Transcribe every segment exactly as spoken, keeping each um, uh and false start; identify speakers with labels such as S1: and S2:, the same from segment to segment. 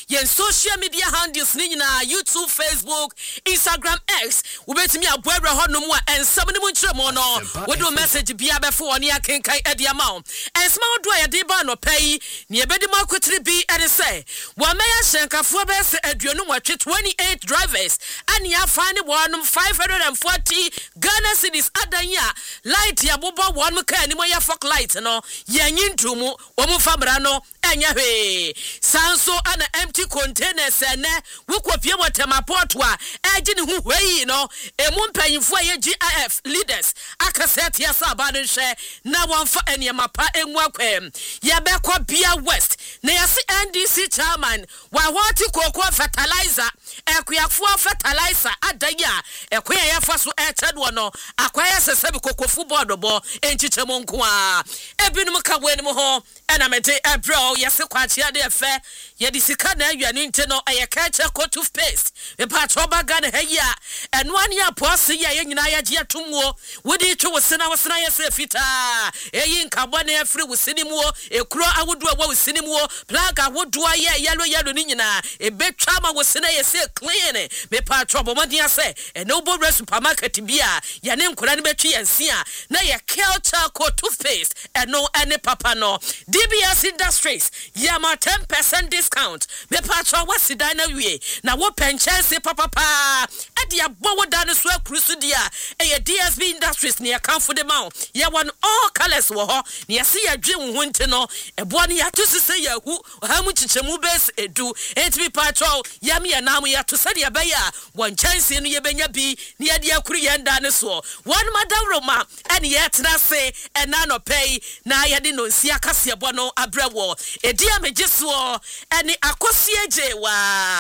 S1: yen social media handles ni nyina YouTube, Facebook, Instagram, X. We betimi aboebra hono mu a ensam ne mu nkyere mo no. We do message bia befo oni akenkan e dia ma. Ensam do ya de ba no pai ne ebedi ma kwetiri bi e de say. Wa meya hyenkafo be se aduonu watwe twenty-eight drivers ani afa ne wonum five hundred forty Ghana cedis adanya light ya bobo wonum ka ani mo ya fok light no yanyi ntumu wo mu famra no enya hwe sanso ana empty containers ene wo kopie motema portwa eji ne hu hwei no emu mpanyifo ye G I F leaders akaset ya saba ne hwe na wonfa eniema pa enwu akwem ye be ko bia west na yasi N D C chairman wa hoti koko fertilizer ekuyafo fertilizer adanya ekuya ya faso echedo no akwaya sesebi kokofu board bo enchichemo nko a ebinum ka wenum ho ena mete ebro yesi kwachia de efe ye di sika na awane nte no ayeka che ko toothpaste me pa choba ga na hia eno ani apoase ye ye nyina ya gye atomuo wodi twe wosena wosena yesi fita eyi nkabo na afri wosini muo ekuro awodu awo wosini muo plug awodu ye yellow yellow ni nyina ebetwa ma wosena yesi clean me pa choba modia se eno bo supermarket bia ya ne nkora ne betwe yansia na ye culture ko toothpaste eno ene papa no D B S Industries yama ten percent discount me patro wasida na wie na wo penchance papa pa e dia bowo dan so akrusu dia e D S B Industries ne account for the mount ye one all colors wo ho ne yesi ya dwe wo nti no e bo ne ya to sese ya hu ha mu chichemu base edu enti me patro yam ya na mu ya to se dia be ya won chance no ye benya bi ne ya dia kuru ye nda ne so one madam Roma ene ye tena se e na no pay na ye de no nsia kase no abrewo edia mejeso eni akosie je wa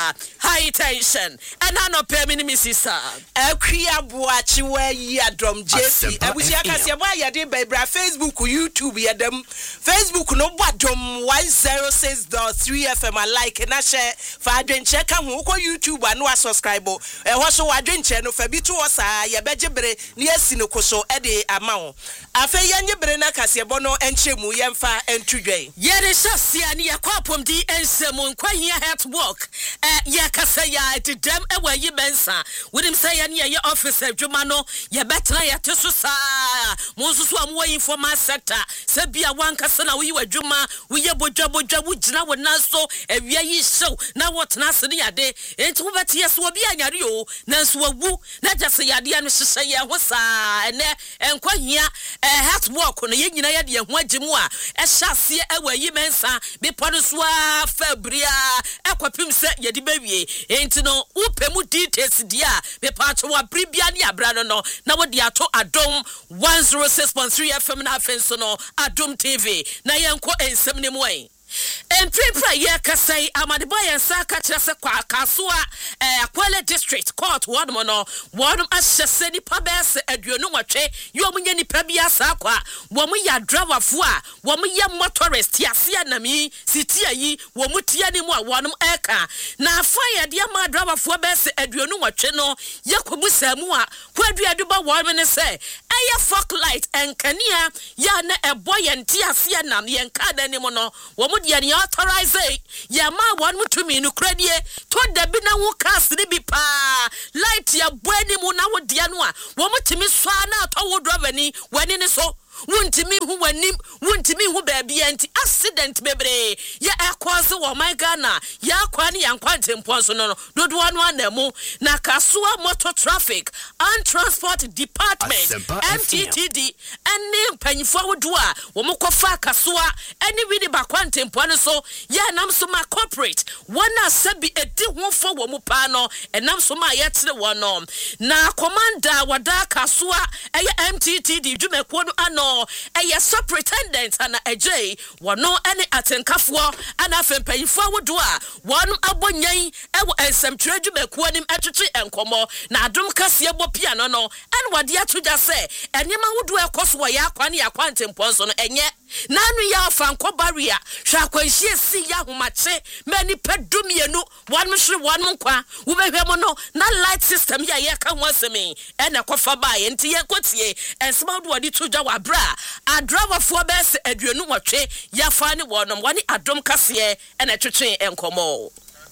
S1: high tension ana no pay me misisa
S2: akua boachi wa yi adom jesi abusia kase bo ayade bebra Facebook YouTube yedem Facebook no bodom one oh six point three F M like na share fa adwenche ka ho ko YouTube anu subscribe e ho so adwenche no fa bi to osa ye begebere ne asi no koso e de ama ho afa yanyebere na kase bo no enchemu yemfa entudwe
S1: yere shasia ni yakwapom di ensemu nkwahia health work eh ya kasa ya dem ewa yi bensa wodim say ya ne ye office adwuma no ye betra ya teso saa monsusu amwo informal sector se bia wankasa na wo adwuma wo ye bodwa bodwa wo gina wo nanso ewia yi show na wotna se ne yade enti wo beti yes wo bia nyare o nanso wawu na jase yade ya no hyehyɛ ye ho saa ene enkwahia eh health work no ye nyina ye de ho agimu a ehya ewa yi mensa be poduswa fabria ekwapim se yedi bawie enti no upemu details dia be pacho wa bribia ne abra no na wodi ato adom one oh six point three F M na afenso no adom T V na yenko ensem ne moen Empipra ye kasai amadebo yensa ka kire se kwa kasoa eh Akwale district court ward mo no ward ahyese nipa bese aduonu nwatwe yo munye nipa bia sa kwa wo mu ya driver fo a wo mu ye motorist yase anami city ayi wo mu tia ni mu a wonum eka na afa ye de ma driver fo bese aduonu nwatwe no ye kobusa mu a kwaduadu ba wo me ne se eye fog light enkania ya na ebo ye ntiase anam ye nka da ni mu no wo mu dia ni authorize ya ma won mutumi no kradie to da bi na wo cast ni bi pa light ya bwani mu na wo dia no a wo mutimi so na to wo driver ni wani ni so wuntimi hu wanim wuntimi hu baabi anti accident bebre ya ekose wo my Ghana ya kwa ni yankwa tempo so no dodo anu anamu na kasoa motor traffic and transport department M T T D ene mpanyifo wodo a wo mkofa kasoa ene wi ni bakwa tempo no so ya nam so ma corporate wana sabi edi ho fo wo mu pa no enam so ma ya tere wo no na commander wada kasoa eye M T T D dwumekuo no ano eye superintendent ana ejay wono ene atenkafo ana afempanyifo wodo a won abonyan ewo ensemtwe dwumekuo nim atwetwe enkomo na adom kase bo pia no no ene wade atoja se enyema wodo ekoso ya akwa ne yakwa ntempon so no enye nanu ya fanko barrier hwa kwanhie si ya homache mani pedumienu won mhwe won nkwa wo behwemo no na light system ya ye ka ho asemi ene kofa ba ye nti ye kotie ensema do wadi toja wa bra a driver fo bese aduonu watwe ya fa ne wonom wani adom kase ene twetwe enkomo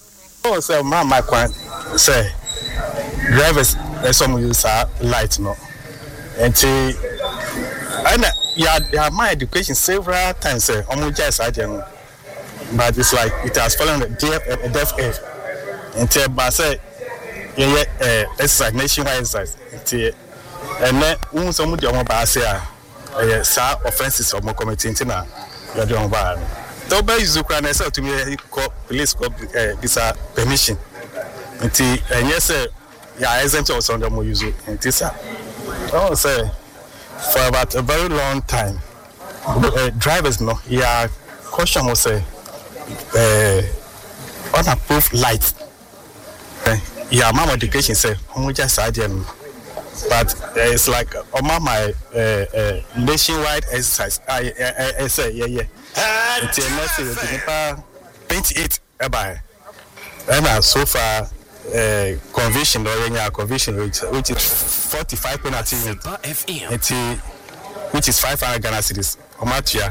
S3: Oh, so my my quan say drivers some use light no. And and yeah, yeah, my education several times say almost just I don't, but it's like it has fallen a deaf ear. And but say yeah yeah exercise nationwide exercise. And then when some of them are say eh sa offenses of my committee na you don't buy. So by use Ukraine say to me police call visa permission. And and yes say yeah isn't also on them use it sir. I say for about a very long time uh, drivers no yeah caution will say uh, unapproved lights uh, yeah my education say how just idea but uh, it's like on uh, my uh, uh, nationwide exercise I, I, I say yeah yeah it's a message twenty-eight about and so far Uh, conviction or any conviction which, which is forty-five penalty rate, which is five hundred Ghana cedis. Omatia.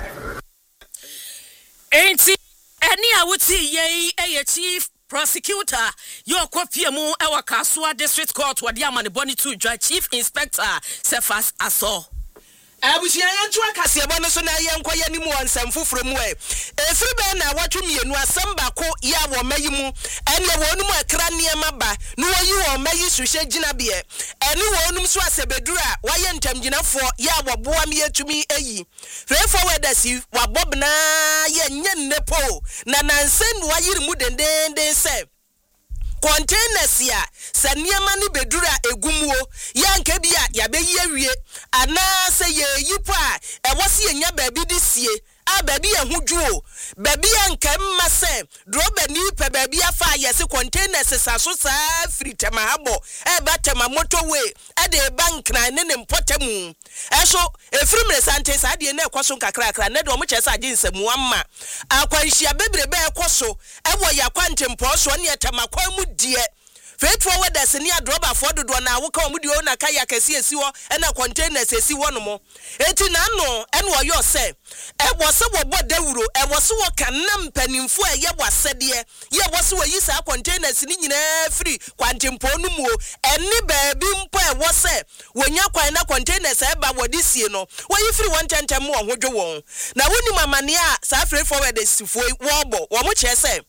S1: Ain't any I would see ye a chief prosecutor your copy mu our Kasua district court what the man boni to judge chief inspector Cephas Aso.
S2: Abusia yantu akase bono so na yenko ya nimu ansam foforo mu e efiri be na watwe mienu asam bako ya wo mayi mu ene wonu mu akra niema ba no woyi wo mayi suhye gina be ene wonu so asebedura waye ntamginafo ya wo boa me yatumi eyi free forward asi wabobna ye nyennepo na nansen wayiri mu dendenden se containers ya saniema ni bedura egumuo yanka bia ya beyi awie ana se ye yipo a e wose ye nya baabi disie a baabi ye hudwo baabi yanka mma se droba ni pe baabi afa ye se containers saso sa fritema habo e batema motorway e de bank na ne ne mpotemu eso efrimre sante sa de na ekoso kakra kakra ne de omo chese age nsemu amma akwanhia bebrebe ekoso e wo ya kwantempo so ne etema mu die faithful weathers ni adroba for dodo na woka omudi o na kaya kesi esi wo na containers esi wo no mo eti na no en wo yo se e wo se wo bodawuro e wo se wo kanam panimfo e ye wasede ye wo se wo yi sa containers ni nyina free kwantempo no mu eni baabi mpo e wo se wonya kwan na containers e ba wodi sie no wo yi free one ten ten mo hodwo won na woni mamane a sa faithful weathers fo wo bo wo mo che se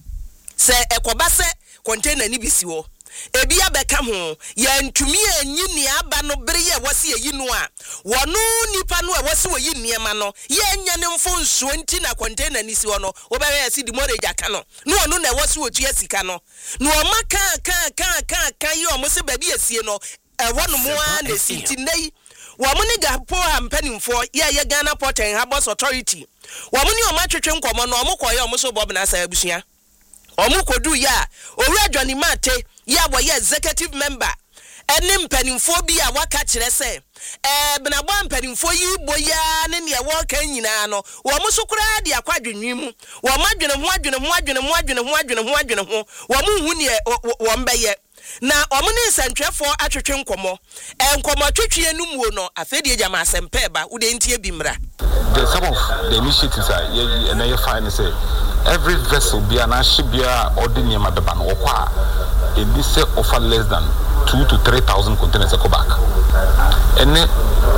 S2: se ekoba se container ni bisi wo ebi abeka ho ya ntumi anyi ni aba no bere ye wose yi no a wono nipa no a wose yi niema no ye nya ne mfo nsuo nti na container ni si wo no wo be we si di mortgage aka no no wono na wose otu asika no no o maka kan kan kan kan ye o mo se ba bi asie no e wono mo a na si ti nei wo mo ni gapo ampanimfo ye ye Ghana Port and Harbours Authority wo mo ni o ma twetwe nkomo no o mo koye o mo so bob na sa abusua omu kodu ya owura Johnny Mate ya boye executive member ene mpanimfo bi a waka kire se eh benabo mpanimfo yi boya ne ne wo kan nyina no wo mu sukura de akwadwenwi mu wo madwene ho adwene ho adwene ho adwene ho adwene ho adwene ho wo mu hu ne wo mbeye na omu ne nsantwefo atwetwe nkomo enkomo twetwe nu mu no afedie jama asempe ba ude ntie bi mra.
S4: The some of the initiatives are yeah, and you find say every vessel be an ashibia ordinary mabeban or qua it is offer less than two to three thousand containers go back. And then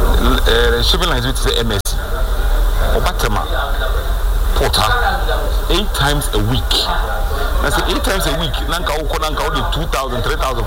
S4: uh, shipping lines with the M S C Obatema Porter eight times a week. I say eight times a week, Nanka Okonanka only two thousand, three thousand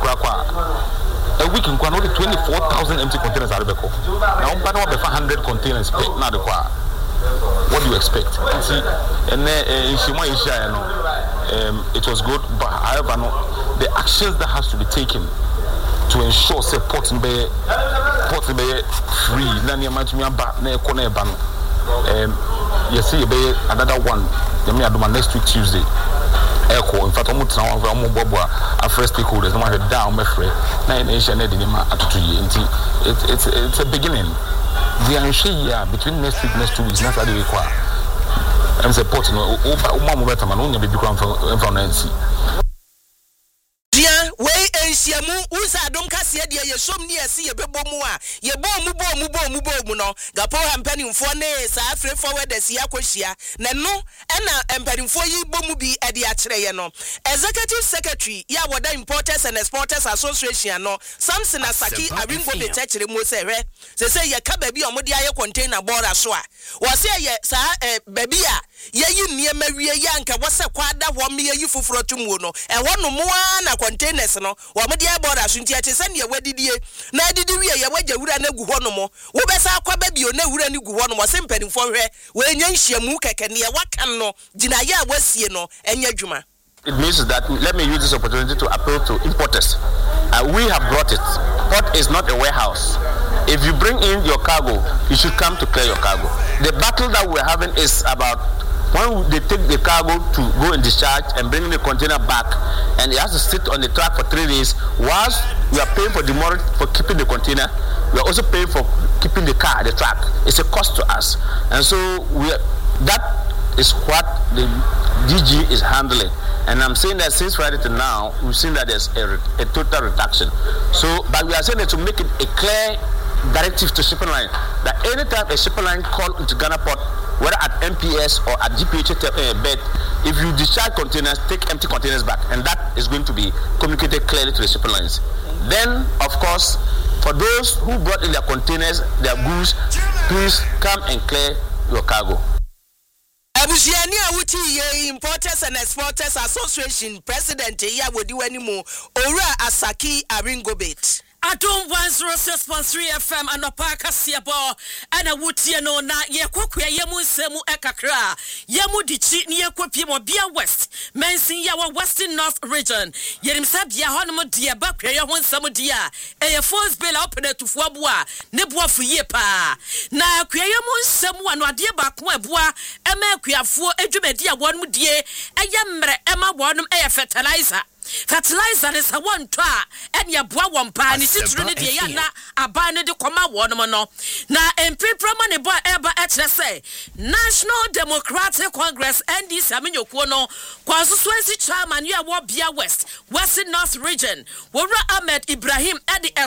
S4: a week in Kwan only twenty-four thousand empty containers are Rebecca. Now I'm going to hundred containers per now the qua. What do you expect? See, and in Shima Isha, um, it was good, but however, no, the actions that has to be taken to ensure say Port Bay, Port Bay free. Nani amatumia ba ne kone ban. Um, you see, be another one. You may do next week Tuesday. Echo. In fact, I'm not now. I'm more bobo. Our first stakeholders. No matter down, my friend. Nine Asian edi ni ma atutu ye. It's it's it's a beginning. The answer between next week, next two weeks, next Friday, we qua. I'm supporting. Oh, oh, oh, better man. Only baby come from from N C.
S2: Dia we nhyiamu usa adom kase de ye som ne ese ye bebo mu a ye bo mu bo mu bo mu bo mu no gapo ha mpanimfo ne sa afre forward asi akohia na no na mpanimfo yi bo mu bi e de akere ye no executive secretary ya woda importers and exporters association no Samson Asaki Aringo be chechere mu se hwe se se ye ka ba bi omode aye container board so a wo se ye sa ba bi a ye yi niema wie ya nka wo se kwada wo me yi foforo tumu no e wo no mo na containers no wo omode aye board so ntia te se ne wadidie na adidi wie ye waja wura na gu ho no mo wo be sa kwa ba bi o na wura ni gu ho no mo se mpanimfo hwe we nya nhyiamu keke ne wakan no gina ye a wasie no enya dwuma.
S5: It means that, let me use this opportunity to appeal to importers. Uh, we have brought it. Port is not a warehouse. If you bring in your cargo, you should come to clear your cargo. The battle that we're having is about when they take the cargo to go and discharge and bring the container back, and it has to sit on the track for three days, whilst we are paying for demurrage for keeping the container, we are also paying for keeping the car, the track. It's a cost to us. And so we are, that is what the D G is handling. And I'm saying that since Friday to now, we've seen that there's a, a total reduction. So, but we are saying that to make it a clear directive to shipping line, that anytime a shipping line call into Ghana Port, whether at M P S or at G P H uh, bed, if you discharge containers, take empty containers back. And that is going to be communicated clearly to the shipping lines. Then, of course, for those who brought in their containers, their goods, please come and clear your cargo.
S2: Abusiani awuti ye Importers and Exporters Association President ya wodi wani mu Owura Asaki Aringo Bet.
S1: Adom one oh six point three F M anopa kasiabo ana wutie no na ye kokua ye mu nsemu ekakra ye mu dichi ne ye kopie mo bia west mensin ya wa western north region yerim sabia honom de ba kwa ye ho nsemu dia e ye force bill open atufo aboa ne boafo ye pa na kwa ye mu nsemu ano ade ba ko aboa e ma akuafo adwumadi a wonum die e ye mre e ma wonum e ye fertilizer fertilizer is a one twa and ya boa one pa ni titru ne de ya na aba ne de koma wonum no na empipra ma ne boa eba e kire say National Democratic Congress N D C amenyokuo no kwansosoansi chairman ya wo bia west western north region Wora Ahmed Ibrahim e de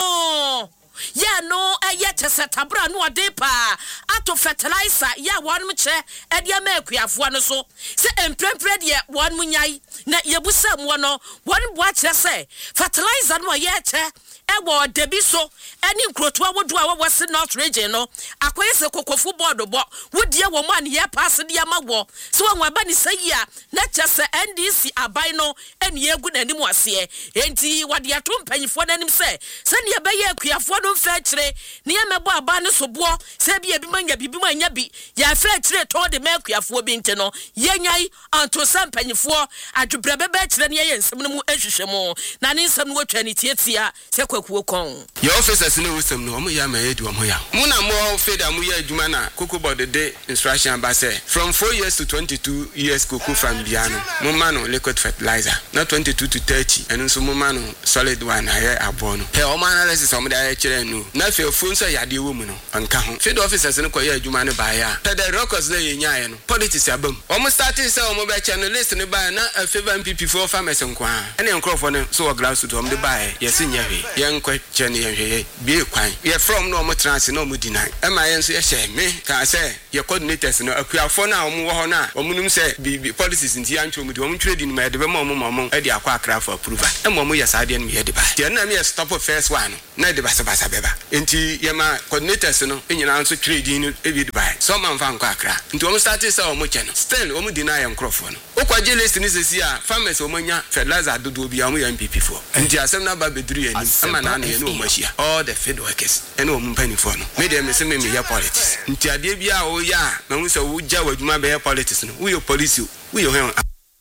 S1: eso ya no eye tese tabra no ade pa ato fertilizer ya wonum che e de ma akuafo no so se emprempre de wonum nyai na yebusa mo no won boa kire se fertilizer no ye che ewo debi so eni nkroto awodo a wo se north region no akoyese kokofu board bo wodie wo man ye pass de amawo so won aba ni sayia na chese N D C abai no eni egu nanim ase enti wade ato mpanyifo nanim se se ne be ye akuafo no fa kire ne ye mebo aba ne so bo se bia bi manya bibi manya bi ya fa kire to de ma akuafo bi nte no ye nyai anto sa mpanyifo adwebra bebe kire ne ye nsem no mu ehwehwemo na ne nsem no watwa ne tietia se kwakuo kon
S6: your officers no wisdom no mo ya ma edu mo ya mo na mo feda mo ya adwuma na koko board de instruction ba say from four years to twenty-two years koko from biano mo ma no liquid fertilizer na twenty-two to thirty and so mo ma no solid one aye abo no he o ma analysis o mo da kire no na fe fun so yade wo mu no anka ho fed officers no koya adwuma no ba ya te the records na ye nyae no politics abam o mo starting say o mo be channel list no ba na favor M P P for farmers nko a ene nkrofo no so o glass to o mo de ba ye yes nya hwe ye nkwa chene ye hwe bi kwan ye from no mo trans no mo deny e ma ye nso ye hye me ka say ye coordinators no akuafo na o mo wo ho na o mo num say bi policies nti antwo mo de o mo twere di no ma de be mo mo mo e de akwa akra for approval e mo mo ye sa de no ye de ba ye na me stop first one na de ba se ba sa beba enti ye ma coordinators no enyina nso twere di no e bi de ba so man fa nkwa akra nti o mo start say o mo che no still o mo deny nkrofo no o kwa je list ni sesi a farmers o mo nya fertilizer dodo bi a mo ya M P P for nti asem na ba beduru ye ni ama na na ye no mo hia all the field workers and o mo mpani for no me de me se me me ya politics nti ade bi a o ya na wo se wo ja wadwuma be ya politics no wo yo police wo yo hen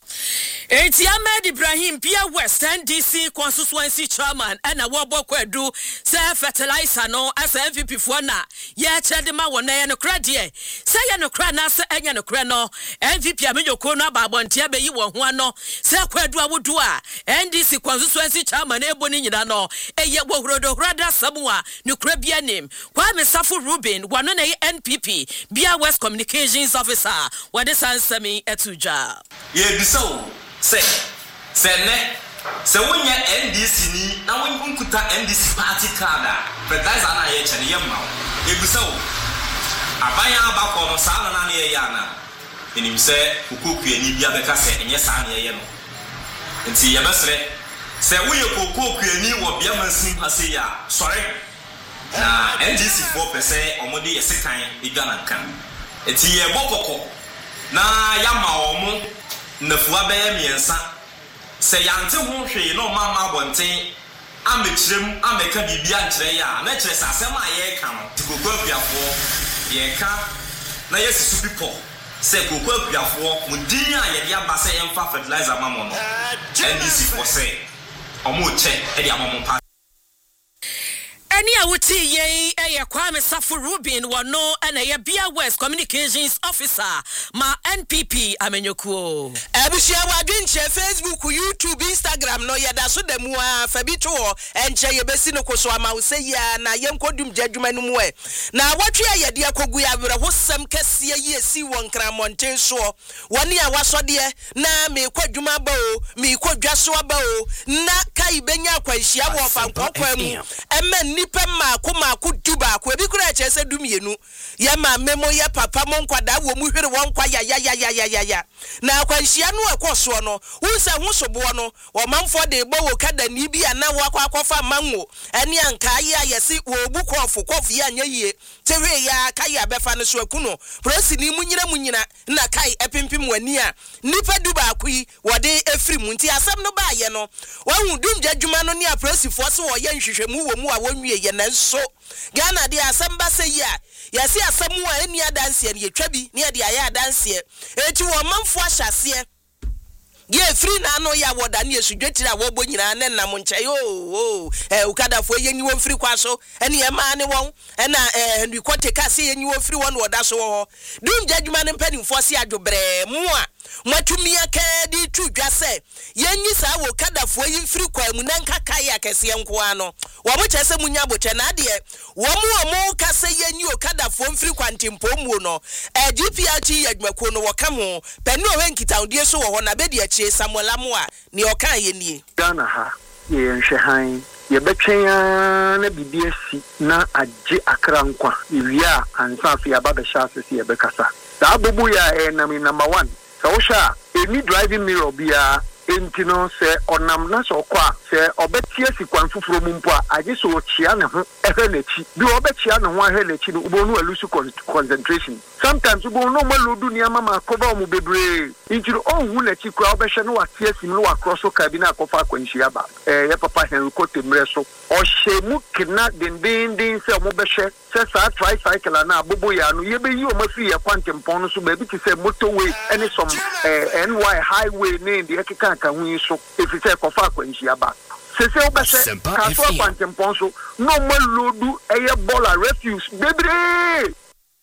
S1: Eti Ahmed Ibrahim Pia West N D C constituency chairman and a wabo kwedu se fertilizer no as M V P for na ye chede ma wona ye no kradie se ye no kra na se enya no kra no M V P amejoko no ababontia be yi wo ho ano se kwedu awodu a N D C constituency chairman ebo ni nyina no eye wohrodo hrada samua no kra bia nim kwa Mesafo Ruben wano na N P P Bia West communications officer wade sansami etuja
S7: ye biso say say ne Se wonya N D C ni na wonkuta N D C party card a fertilizer na ye chene yemma ebusa wo abanya abakọ no saa na na ye ya na enim se kokoku ani bia beka se enye saa na ye no nti ye besre se woye kokoku ani wo bia mansin pase ya sorry na N D C four percent omode ye sekan igana kan nti ye bokoko na yama omo nafuwa be miensa se yante ho hwe no mama bonten amekirem ameka bibia nkire ya na kire sasem a ye ka no tikokwa apiafo ye ka na yesisu people se kokwa apiafo mudin a ye dia ba se emfa fertilizer mamo no N D C for say omo che e dia mamo pa
S1: Any awuti ye eye Kwame Safu Rubin wano ana ye Bia West Communications Officer ma N P P amenyokuo.
S2: Ebushia wadwinche Facebook, YouTube, Instagram no yeda so demu a fabito enche ye besi no koso ama use ya na ye nkodum jadwuma no mu e. Na watwe ye de akogu ya were hosem kese ye si won kramonten so. Woni a wasode na me kwadwuma ba o, me kwadwa so ba o, na kai benya kwanhia wo fankokwa mu. Ema nipa maako maako duba ko ebi kura che se dumienu ye ma memo ye papa mo nkwada wo mu hwere won kwa ya ya ya ya ya ya na akwanhia no ekoso no unse husobo no o manfo de bo wo kada ni bi ana wo akwa akwafa manwo ene anka ya yesi wo bu kofu kofu ya nya yie tewe ya kai abefa no so akuno prosi ni munyina munyina na kai epimpim wani a nipa duba akui wode efri mu nti asem no ba ye no wa hu dum djadwuma no ne a prosi fo so wo ye nhwehwemu wo mu a wonwie ye na nso Ghana de asem ba se ya yesi asem a eni adanse ne yetwa bi ne de aya adanse eti wo manfo ahyase ye free na no ya woda ne esudwetira wo bo nyina ne nam nkyai o eh ukadafo ye nyi wo free kwaso ene ye ma ne won ena eh ndikote kase ye nyi wo free won woda so ho dum jadwuma ne mpanimfo se adwobre mu a matumia ka di tudwa se ye nyi sa wo kadafo ye free kwa mu na nkaka ya kese nko ano wo mo chese munya boche na de wo mo mo kase ye nyi o kadafo free kwa ntimpo mu no eh G P R T yadwako no wo ka ho penu o henkita odie so wo na be de Samuel Amwa ni okan ye nie
S8: Ghana ha ye nhwehan ye betwen na bibiesi na age akra nkwa ewia ansa fi ababa sha asese ye bekasa da bobu ya e na number one so sha eni driving mirror bia entino se onam na so kwa se obetie sikwan fufuro mu mpo a age so chia ne ho ehwe nachi bi obetia ne ho ahwe nachi no ubonu alusu concentration sometimes ubonu no maludu ni amama cover mu bebre injiro onhu nachi kwa obehwe no watie sim no wakross ka bi na akofa kwanhia ba eh ye papa Henry Kote mre so ohyemu kina den den den se mo behwe se sa tricycle na abobo ya no ye be yi o mafi ye kwantempon no so ba bi ti se motorway any some eh N Y highway ne ndi ekeka ka hu so efise kofa kwanhia ba sese obese ka so kwantempon so no maludu eye bola refuse bebre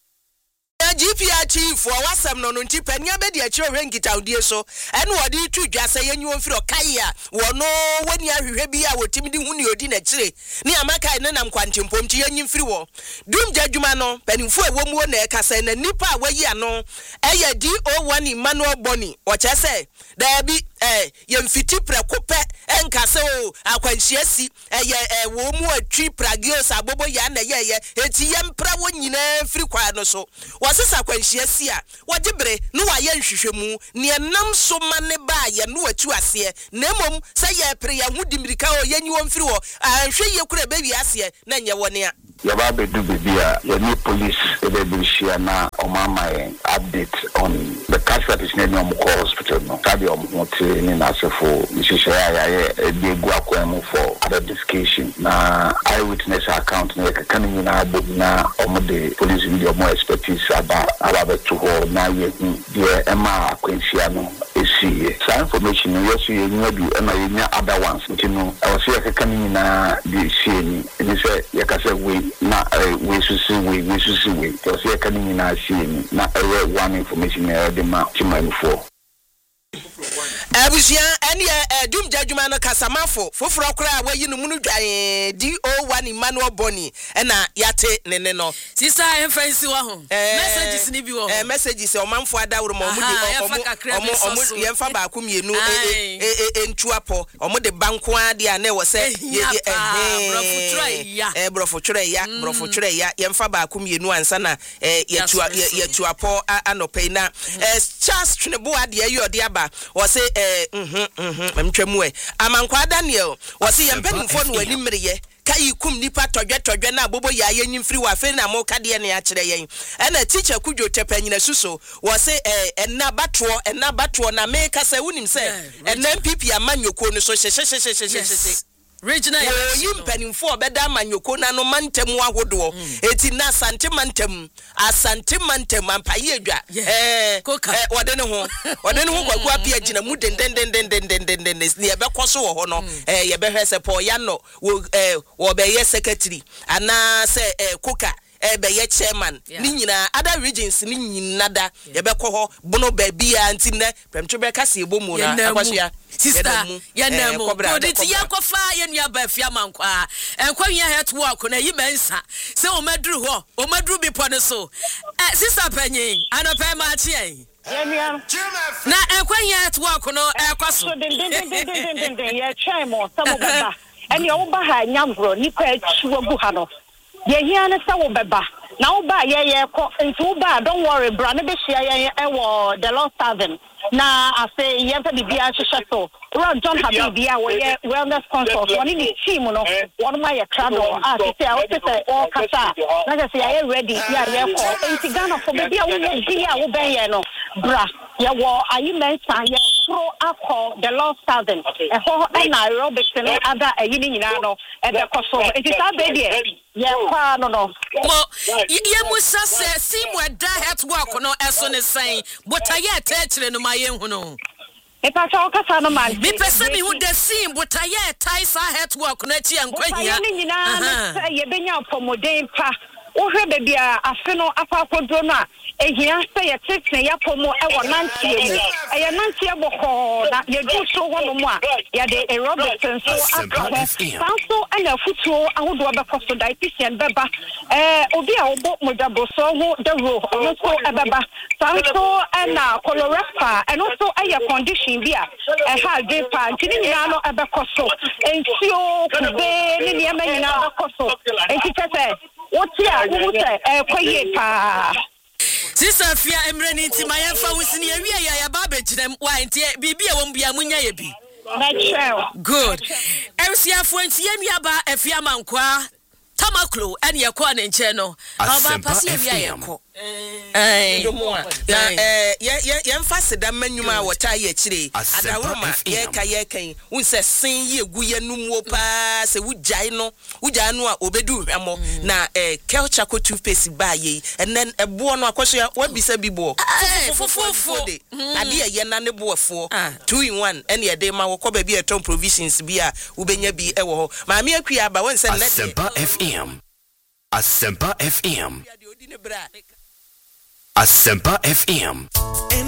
S2: G P R T for wasam no no ntipa nia be de akire hwenkita odie so ene wode tu dwase yenyi wonfiri okai a wono wani ahwehwe bi a wotimi di hu ne odi na kire ne amaka ne nam kwantempom ti yenyi mfiri wo dum jadwuma no panimfo e womu na ekasa na nipa a wayi ano eye D O one Emmanuel Boni o chese da bi eh yemfiti prekope enkase o akwanhia si eye eh wo mu atwi pragios abobo ya na ye ye eti yempra wo nyina mfiri kwa no so sisa kwanhia si a wagibre no waye nhwehwemu ne nam so mane ba ye no atu ase na emom se ye pre ye hu dimirika o yenyi wo mfiri wo ahwe ye kura bebi ase na nye wone a
S5: yaba bedu bibia ye ni police e be bishia na omama update on the casualty is near Omko hospital no tabi omote ni na sefo mishisha ya ye e bi egu akwemu for identification na eyewitness account na ka kan ni na abo na omode police video more expertise aba aba betu ho na ye de ema akwanhia no esi sa information no yesu ye nya bi ema ye nya other ones ntino e wose ye ka kan ni na de sie ni ni se ye ka se we na we susi we we susi we to se ka ni na sie ni na e one information e de ma timani for
S2: abusia ene e dum jadwuma no kasamafo foforo kora wayi no munu dwan D O one Emmanuel Boni na yate ne ne no
S1: sisa emfansi wa ho messages ni bi wo
S2: eh messages o manfo adawro mo mo de omo omo yemfa ba ko mienu e entuapo omo de banko ade a na wo se eh brofo twere ya brofo twere ya yemfa ba ko mienu ansa na yetua yetuapo anopai na Charles Twinebo ade ayi ode aba wo se eh mhm mhm amtwamu e amankwa Daniel wo se yempanimfo no wani mreye kai kum nipa todwe todwe na bobo ya yanyimfiri wa fe na mo kade ne ya kire yen ena teacher kudwo tepanyina suso wo se eh enna batro enna batro na me kasa wunim se enna pipi amanyoko no so hye
S1: regional
S2: yim panimfo obeda amanyoko na no mantem ahodo eti na asante mantem asante mantem ampaye adwa eh wode ne ho wode ne ho kwaku apia gina mu den den den den den den den den ne ye bekoso wo ho no eh ye behwe se po ya no wo eh wo be ye secretary ana se eh koka ebe ye chairman ni nyina other regions ni nyinada ye bekọ ho bono ba bia ntine pemtwe be kase ebomu na akwahia
S1: sister ye nemu oditi yakofa ye nua ba fia mankwa enkwahia het work na yi mensa se o maduru ho o maduru bipo ne so eh sister panyin anopa ma tie na enkwahia het work no ekwaso
S9: den den den den den den ye chairman samo baba eni o ba ha nyambro nipa achiwa gu ha no ye here na sa wo beba na wo ba ye ye ko nti wo ba don't worry bra na be share ye e wo the Lord seven na ase ye fa bibia hwehwe so Ron John Habibia wo ye wellness consult one ni team no one ma ye crado ah say I want to say all kasa na say ye ready ya ye ko nti Ghana for bibia wo ye bia wo ben ye no bra ye wo ayi mensa ye pro akọ the Lord seven e ho na aerobics no ada ayi ni nyina no e be ko so it is that baby ye kwa no no
S1: mo ye musa se simu eda het work no eso ne san botaye tachire no maye hu no
S9: e pa cha okasa no man
S1: mi pese mi hu de sim botaye taisa het work no achi ankwahia
S9: ni nyina ye benya pomoden pa wo hwe baby a afe no afa kodro no a ehia se ye tete ya pomo e wo nantie mu e ye nantie boko na ye du so wo no mu a ye de aerobics so akọ sanso ana futuo ahodo be koso dietitian beba eh obi a obo modabo so ho the ro no so ebeba sanso ana colorectal and also aye condition bi a e ha de pa ntini nyina no ebe koso entio kube ni ni ema nyina be koso enti tete woti a wo se e kwaye pa
S1: Sister Fia Emreni nti mayemfa wusini ewie ya ya baba ginem wa nti bibia wo mbia munya ye bi good Elsiafo nti ye nua ba afia mankwa tamaklo ene ye ko na nche no ba pasi ewie ye ko eh
S2: eh ye ye mfa seda manyuma a wota ye kire adawroma ye ka ye kan unse sin ye gu ye numuo pa se wujai no wujai no a obedu hwemo na eh culture ko toothpaste ba ye enen ebo no akoso ya wabisa bibo
S1: fofofo
S2: ade ye na ne boafo two in one ene ye de ma wo ko ba bi eton provisions bi a ubenya bi e wo ho ma me akua ba won se na
S10: Asempa F M Asempa F M Asempa F M